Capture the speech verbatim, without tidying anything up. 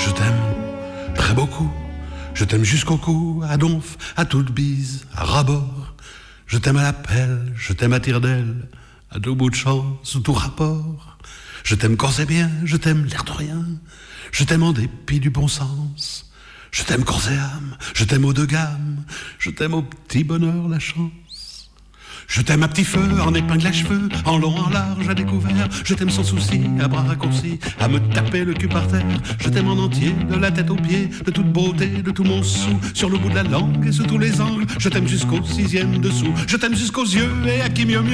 Je t'aime très beaucoup, je t'aime jusqu'au cou, à donf, à toute bise, à rabord. Je t'aime à la pelle, je t'aime à tire-d'aile, à deux bouts de champ, sous tout rapport. Je t'aime quand c'est bien, je t'aime l'air de rien, je t'aime en dépit du bon sens. Je t'aime corps et âme, je t'aime haut de gamme, je t'aime au petit bonheur, la chance. Je t'aime à petit feu, en épingle à cheveux, en long, en large, à découvert. Je t'aime sans souci, à bras raccourcis, à me taper le cul par terre. Je t'aime en entier, de la tête aux pieds, de toute beauté, de tout mon sou, sur le bout de la langue et sous tous les angles. Je t'aime jusqu'au sixième dessous, je t'aime jusqu'aux yeux et à qui mieux mieux.